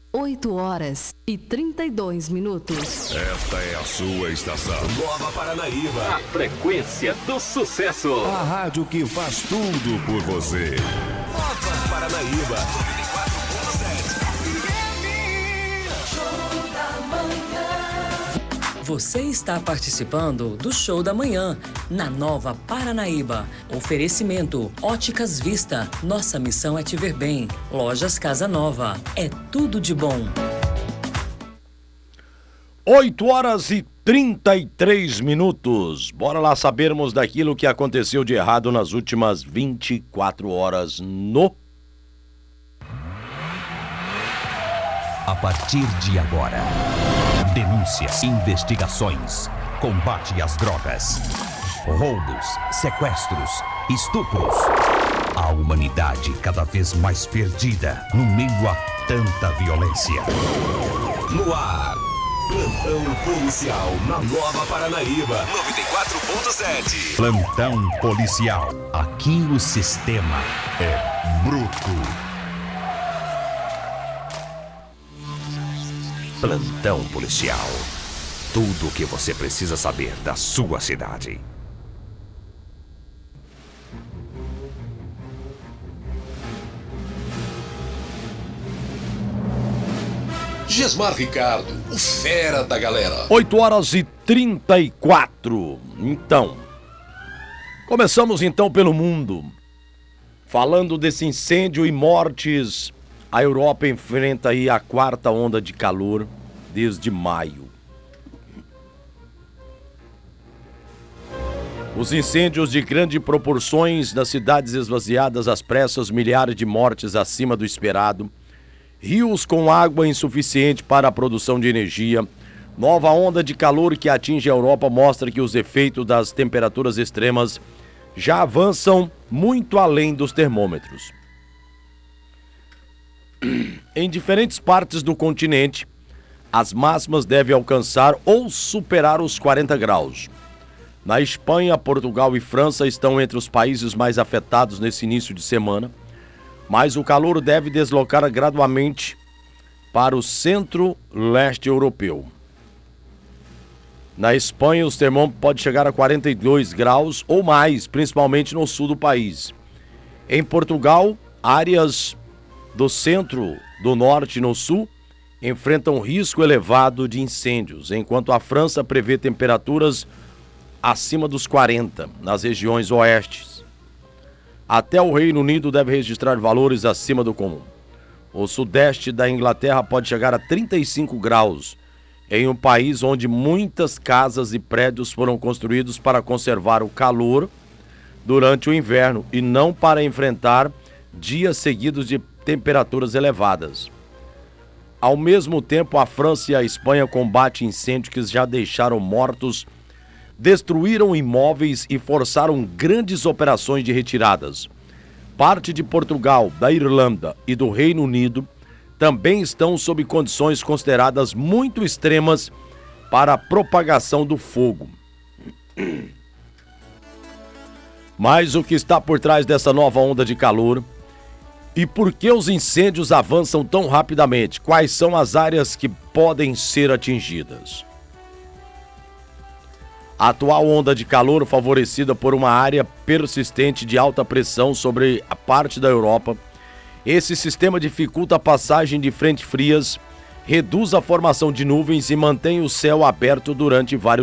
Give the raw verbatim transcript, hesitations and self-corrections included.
oito horas e trinta e dois minutos. Esta é a sua estação. Nova Paranaíba. A frequência do sucesso. A rádio que faz tudo por você. Nova Paranaíba. noventa e quatro ponto sete. Show da manhã. Você está participando do Show da Manhã, na Nova Paranaíba. Oferecimento Óticas Vista. Nossa missão é te ver bem. Lojas Casa Nova. É tudo de bom. oito horas e trinta e três minutos. Bora lá sabermos daquilo que aconteceu de errado nas últimas vinte e quatro horas no... A partir de agora, denúncias, investigações, combate às drogas, roubos, sequestros, estupros. A humanidade cada vez mais perdida no meio a tanta violência. No ar, plantão policial na Nova Paranaíba. noventa e quatro ponto sete. Plantão policial. Aqui o sistema é bruto. Plantão policial. Tudo o que você precisa saber da sua cidade. Gesmar Ricardo, o fera da galera. oito horas e trinta e quatro. Então, começamos então pelo mundo. Falando desse incêndio e mortes, a Europa enfrenta aí a quarta onda de calor desde maio. Os incêndios de grandes proporções nas cidades esvaziadas às pressas, milhares de mortes acima do esperado, rios com água insuficiente para a produção de energia, nova onda de calor que atinge a Europa mostra que os efeitos das temperaturas extremas já avançam muito além dos termômetros. Em diferentes partes do continente, as máximas devem alcançar ou superar os quarenta graus. Na Espanha, Portugal e França estão entre os países mais afetados nesse início de semana, mas o calor deve deslocar gradualmente para o centro-leste europeu. Na Espanha, os termômetros podem chegar a quarenta e dois graus ou mais, principalmente no sul do país. Em Portugal, áreas do centro, do norte e no sul enfrentam risco elevado de incêndios, enquanto a França prevê temperaturas acima dos quarenta nas regiões oestes. Até o Reino Unido deve registrar valores acima do comum. O sudeste da Inglaterra pode chegar a trinta e cinco graus, em um país onde muitas casas e prédios foram construídos para conservar o calor durante o inverno e não para enfrentar dias seguidos de temperaturas elevadas. Ao mesmo tempo, a França e a Espanha combatem incêndios que já deixaram mortos, destruíram imóveis e forçaram grandes operações de retiradas. Parte de Portugal, da Irlanda e do Reino Unido também estão sob condições consideradas muito extremas para a propagação do fogo. Mas o que está por trás dessa nova onda de calor? E por que os incêndios avançam tão rapidamente? Quais são as áreas que podem ser atingidas? A atual onda de calor, favorecida por uma área persistente de alta pressão sobre a parte da Europa, esse sistema dificulta a passagem de frentes frias, reduz a formação de nuvens e mantém o céu aberto durante vários